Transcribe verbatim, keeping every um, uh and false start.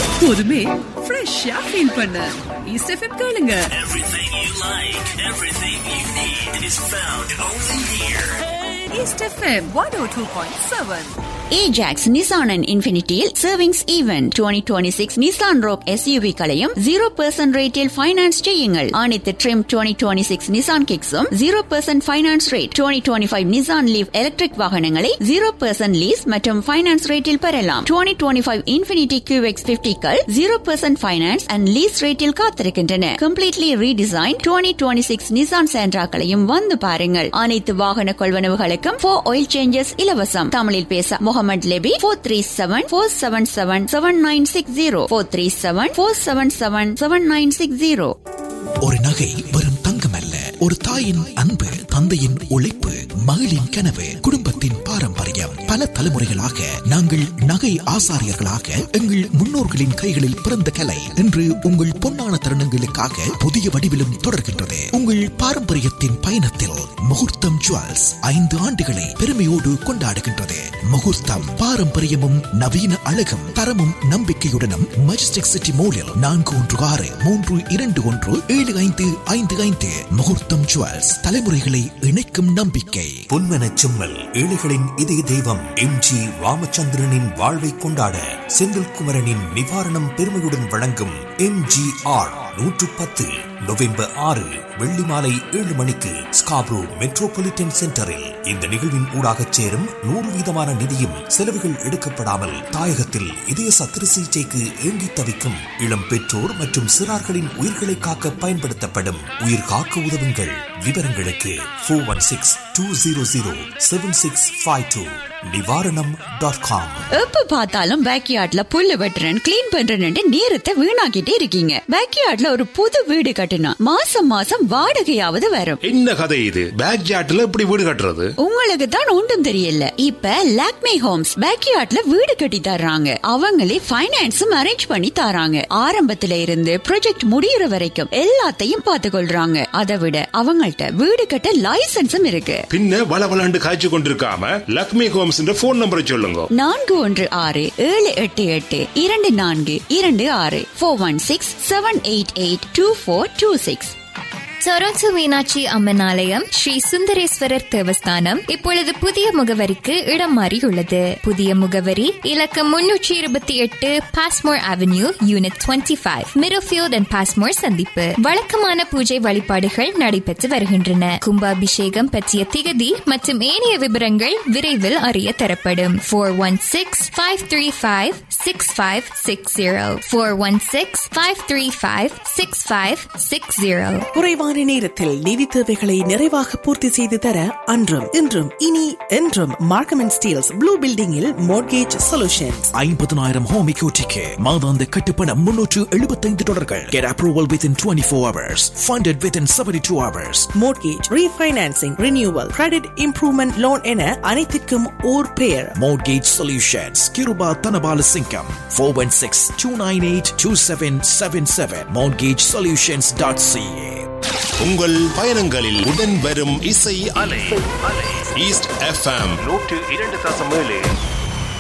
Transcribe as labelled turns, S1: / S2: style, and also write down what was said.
S1: எப்போதுமே ஃப்ரெஷ்ஷா ஃபீல் பண்ண ஈஸ்ட் எஃப்எம் கேளுங்க.
S2: Everything you like, everything you need is found only here.
S1: East FM one oh two point seven.
S3: Ajax Nissan and Infinityயில் savings event twenty twenty-six Nissan Rogue S U V களையும் zero percent ரேட்டில் finance செய்யுங்கள். அனைத்து trim twenty twenty-six Nissan Kicks-உம் zero percent finance rate. twenty twenty-five Nissan Leaf electric வாகனங்களை zero percent lease மற்றும் finance ரேட்டில் பெறலாம். twenty twenty-five Infinity Q X fifty-கள் zero percent finance and lease ரேட்டில் காத்திருக்கின்றன. Completely redesign twenty twenty-six Nissan Sentra-களையும் வந்து பாருங்கள். அனைத்து வாகன கொள்வனவுகளுக்கும் four oil changes இலவசம். தமிழில் பேச Mohammed Lebbe four three seven four seven seven seven nine six zero four three seven four seven seven seven nine six zero.
S4: ஒரு நகை வெறும் தங்கம் அல்ல, ஒரு தாயின் அன்பு, தந்தையின் உழைப்பு, மகளின் கனவு, குடும்பத்தின் பாரம்பரியம். பல தலைமுறைகளாக நாங்கள் நகை ஆசாரியர்களாக எங்கள் முன்னோர்களின் கைகளில் பிறந்த கலை இன்று உங்கள் பொன்னான தருணங்களுக்காக புதிய வடிவிலும் தொடர்கின்றது. உங்கள் பாரம்பரியத்தின் பயணத்தில் முகூர்த்தம் ஜுவல்ஸ் ஐந்து ஆண்டுகளை பெருமையோடு கொண்டாடுகின்றது. முகூர்த்தம் பாரம்பரியமும் நவீன அழகும் தரமும் நம்பிக்கையுடனும் மஜஸ்டிக் சிட்டி மோலில் நான்கு ஒன்று ஆறு மூன்று இரண்டு ஒன்று ஏழு ஐந்து ஐந்து ஐந்து. முகூர்த்தம் ஜுவல்ஸ், தலைமுறைகளை இணைக்கும் நம்பிக்கை.
S2: பொன்மனச் செம்மல், ஏழைகளின் இதய தெய்வம் எம் ஜி ராமச்சந்திரனின் வாழ்வை கொண்டாட செந்தில்குமரனின் நிவாரணம் பெருமையுடன் வழங்கும் எம் ஜி ஆர் நூற்று பத்து நவம்பர் ஆறு வெள்ளி மாலை ஏழு மணிக்கு ஸ்காப்ரோ மெட்ரோபாலிட்டன் சென்டரில். இந்த நிகழ்வின் ஊடாக சேரும் நூறு வீதமான நிதியும் செலவுகள் எடுக்கப்படாமல் தாயகத்தில் இதய சத்திர சிகிச்சைக்கு ஏங்கி தவிக்கும் இளம் பெற்றோர் மற்றும் சிறார்களின் உயிர்களை காக்க பயன்படுத்தப்படும். உயிர் காக்க உதவுங்கள். விவரங்களுக்கு four one six two zero zero seven six five two நிவாரணம் டாட் காம்.
S3: எப்ப பார்த்தாலும் பேக்யார்ட்ல புல்லு வெட்டுறேன் கிளீன் பண்றேன்னு நேரத்தை வீணாக்கிட்டே இருக்கீங்க. பேக்யார்ட்ல ஒரு புது வீடு கட்டினா மாசம் மாசம் வாடகையாவது வரும்.
S5: என்ன கதை இது? பேக்யார்ட்ல எப்படி வீடு கட்டுறது?
S3: உங்களுக்கு தான் ஒன்றும் தெரியல. இப்ப லாக்மே ஹோம்ஸ் பேக்யார்ட்ல வீடு கட்டி தர்றாங்க. அவங்களே பைனான்ஸும் அரேஞ்ச் பண்ணி தராங்க. ஆரம்பத்துல இருந்து ப்ராஜெக்ட் முடியற வரைக்கும் எல்லாத்தையும் பார்த்து கொள்றாங்க. அதை விட அவங்கள்ட்ட வீடு கட்ட லைசன்ஸும் இருக்கு.
S5: பின்ன வள வளண்டு காய்ச்சி கொண்டிருக்காம லாக்மே ஹோம்ஸ் போன் நம்பரை சொல்லுங்க.
S3: நான்கு ஒன்று ஆறு ஏழு எட்டு எட்டு இரண்டு நான்கு இரண்டு ஆறு four one six seven eight eight two four two six.
S6: Toronto Meenakshi Amman ஆலயம் ஸ்ரீ சுந்தரேஸ்வரர் தேவஸ்தானம் இப்பொழுது புதிய முகவரிக்கு இடம் மாறியுள்ளது. புதிய முகவரி இலக்கம் முன்னூற்றி இருபத்தி எட்டு Passmore avenue unit twenty five மிரோஃபீல்ட் and Passmore சந்திப்பு. வழக்கமான பூஜை வழிபாடுகள் நடைபெற்று வருகின்றன. கும்பாபிஷேகம் பற்றிய திகதி மற்றும் ஏனைய விவரங்கள் விரைவில் அறிய தரப்படும். Four one six five three five six five six zero four one six five three five six five six zero.
S7: குறைவான நேரத்தில் நிதி தேவைகளை நிறைவாக பூர்த்தி செய்து தர அன்றும் இன்றும் இனி என்றும் மார்க்கம் அண்ட் ஸ்டீல்ஸ் ப்ளூ பில்டிங்கில் மோர்கேஜ் சொல்யூஷன்ஸ்.
S4: ஐம்பதனாயிரம் ஹோம் எக்யூட்டிக்கு மாதாந்த கட்டுப்பணம் முன்னூற்று எழுபத்தைந்து டாலர்கள். Get approval within twenty-four hours. Funded within seventy-two hours.
S7: Mortgage, refinancing, renewal, credit improvement loan என அனைத்திற்கும் ஓர் பெயர்.
S4: Mortgage Solutions. Kiruba Tanabala Singham. four one six two nine eight two seven seven seven. mortgage solutions dot c a.
S5: உங்கள் பயணங்களில் உடன் வரும் இசை அலை east FM
S2: நூற்று இரண்டு தசம் ஏழு.